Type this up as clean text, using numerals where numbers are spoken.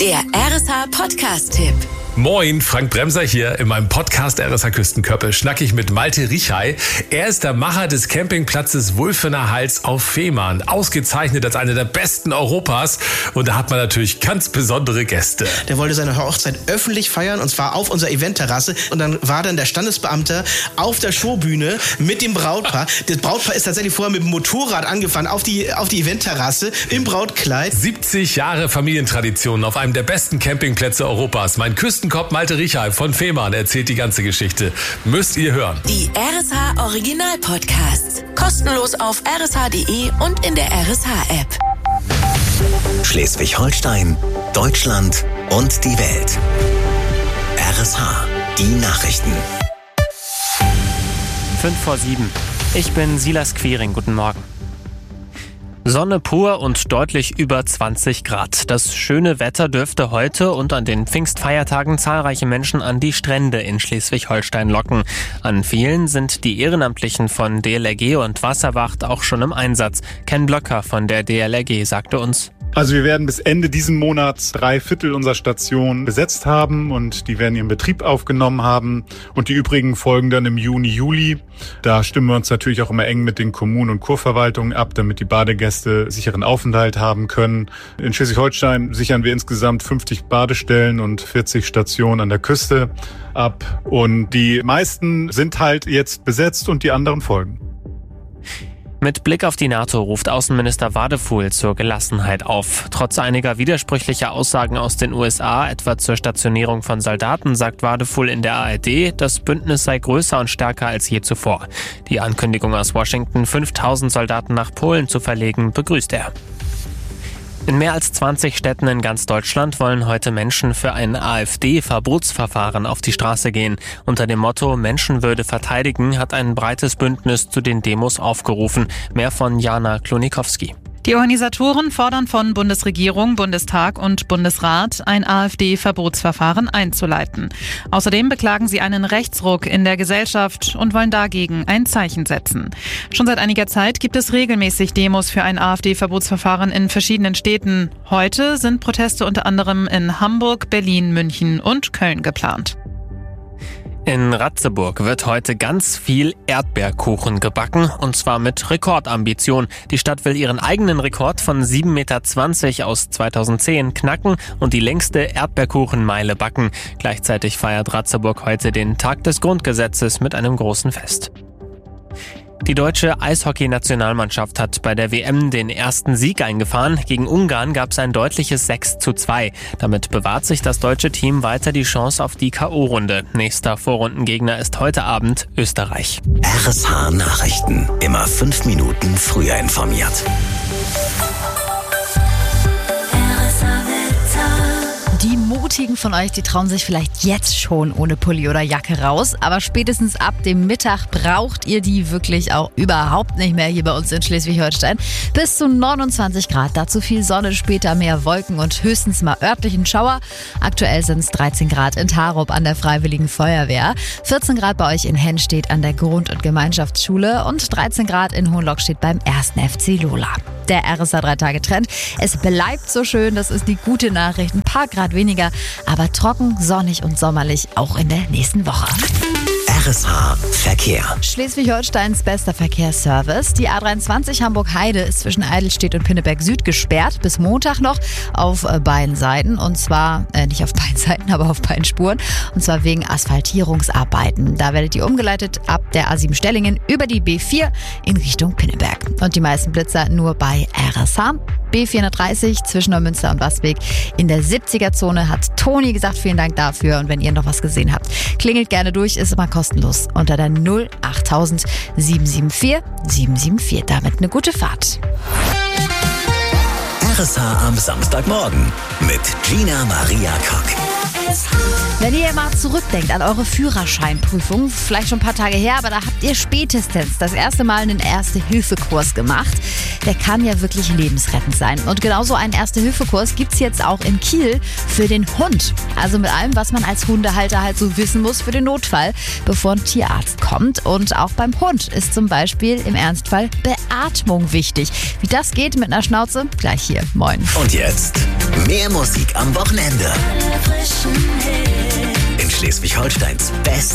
Der RSH Podcast-Tipp. Moin, Frank Bremser hier. In meinem Podcast RSH Küstenköppe schnack ich mit Malte Richay. Er ist der Macher des Campingplatzes Wulfener Hals auf Fehmarn. Ausgezeichnet als einer der besten Europas. Und da hat man natürlich ganz besondere Gäste. Der wollte seine Hochzeit öffentlich feiern, und zwar auf unserer Eventterrasse. Und dann war dann der Standesbeamte auf der Showbühne mit dem Brautpaar. Das Brautpaar ist tatsächlich vorher mit dem Motorrad angefahren auf die Eventterrasse im Brautkleid. 70 Jahre Familientradition auf einem der besten Campingplätze Europas. Mein Küstenkopf Malte Richay von Fehmarn erzählt die ganze Geschichte. Müsst ihr hören. Die RSH Original Podcasts. Kostenlos auf rsh.de und in der RSH-App. Schleswig-Holstein, Deutschland und die Welt. RSH, die Nachrichten. 5:07. Ich bin Silas Quiring. Guten Morgen. Sonne pur und deutlich über 20 Grad. Das schöne Wetter dürfte heute und an den Pfingstfeiertagen zahlreiche Menschen an die Strände in Schleswig-Holstein locken. An vielen sind die Ehrenamtlichen von DLRG und Wasserwacht auch schon im Einsatz. Ken Blöcker von der DLRG sagte uns: Also wir werden bis Ende diesen Monats 3/4 unserer Station besetzt haben und die werden ihren Betrieb aufgenommen haben. Und die übrigen folgen dann im Juni, Juli. Da stimmen wir uns natürlich auch immer eng mit den Kommunen und Kurverwaltungen ab, damit die Badegäste sicheren Aufenthalt haben können. In Schleswig-Holstein sichern wir insgesamt 50 Badestellen und 40 Stationen an der Küste ab. Und die meisten sind halt jetzt besetzt und die anderen folgen. Mit Blick auf die NATO ruft Außenminister Wadefuhl zur Gelassenheit auf. Trotz einiger widersprüchlicher Aussagen aus den USA, etwa zur Stationierung von Soldaten, sagt Wadefuhl in der ARD, das Bündnis sei größer und stärker als je zuvor. Die Ankündigung aus Washington, 5000 Soldaten nach Polen zu verlegen, begrüßt er. In mehr als 20 Städten in ganz Deutschland wollen heute Menschen für ein AfD-Verbotsverfahren auf die Straße gehen. Unter dem Motto Menschenwürde verteidigen hat ein breites Bündnis zu den Demos aufgerufen. Mehr von Jana Klonikowski. Die Organisatoren fordern von Bundesregierung, Bundestag und Bundesrat, ein AfD-Verbotsverfahren einzuleiten. Außerdem beklagen sie einen Rechtsruck in der Gesellschaft und wollen dagegen ein Zeichen setzen. Schon seit einiger Zeit gibt es regelmäßig Demos für ein AfD-Verbotsverfahren in verschiedenen Städten. Heute sind Proteste unter anderem in Hamburg, Berlin, München und Köln geplant. In Ratzeburg wird heute ganz viel Erdbeerkuchen gebacken, und zwar mit Rekordambition. Die Stadt will ihren eigenen Rekord von 7,20 Meter aus 2010 knacken und die längste Erdbeerkuchenmeile backen. Gleichzeitig feiert Ratzeburg heute den Tag des Grundgesetzes mit einem großen Fest. Die deutsche Eishockey-Nationalmannschaft hat bei der WM den ersten Sieg eingefahren. Gegen Ungarn gab es ein deutliches 6:2. Damit bewahrt sich das deutsche Team weiter die Chance auf die K.O.-Runde. Nächster Vorrundengegner ist heute Abend Österreich. RSH Nachrichten. Immer 5 Minuten früher informiert. Die Mutigen von euch, die trauen sich vielleicht jetzt schon ohne Pulli oder Jacke raus, aber spätestens ab dem Mittag braucht ihr die wirklich auch überhaupt nicht mehr hier bei uns in Schleswig-Holstein. Bis zu 29 Grad, dazu viel Sonne, später mehr Wolken und höchstens mal örtlichen Schauer. Aktuell sind es 13 Grad in Tarup an der Freiwilligen Feuerwehr, 14 Grad bei euch in Hennstedt an der Grund- und Gemeinschaftsschule und 13 Grad in Hohenlockstedt beim 1. FC Lola. Der RSH 3-Tage-Trend. Es bleibt so schön, das ist die gute Nachricht. Ein paar Grad weniger, aber trocken, sonnig und sommerlich auch in der nächsten Woche. RSH Verkehr. Schleswig-Holsteins bester Verkehrsservice. Die A23 Hamburg-Heide ist zwischen Eidelstedt und Pinneberg Süd gesperrt, bis Montag noch auf beiden Seiten. Und zwar, nicht auf beiden Seiten, aber auf beiden Spuren. Und zwar wegen Asphaltierungsarbeiten. Da werdet ihr umgeleitet ab der A7 Stellingen über die B4 in Richtung Pinneberg. Und die meisten Blitzer nur bei RSH. B430 zwischen Neumünster und Wasweg in der 70er-Zone hat Toni gesagt. Vielen Dank dafür. Und wenn ihr noch was gesehen habt, klingelt gerne durch, ist immer kostenlos unter der 08000 774 774. Damit eine gute Fahrt. RSH am Samstagmorgen mit Gina Maria Kock. Wenn ihr mal zurückdenkt an eure Führerscheinprüfung, vielleicht schon ein paar Tage her, aber da habt ihr spätestens das erste Mal einen Erste-Hilfe-Kurs gemacht. Der kann ja wirklich lebensrettend sein. Und genauso einen Erste-Hilfe-Kurs gibt's jetzt auch in Kiel für den Hund. Also mit allem, was man als Hundehalter halt so wissen muss für den Notfall, bevor ein Tierarzt kommt. Und auch beim Hund ist zum Beispiel im Ernstfall Beatmung wichtig. Wie das geht mit einer Schnauze, gleich hier. Moin. Und jetzt mehr Musik am Wochenende. In Schleswig-Holsteins Best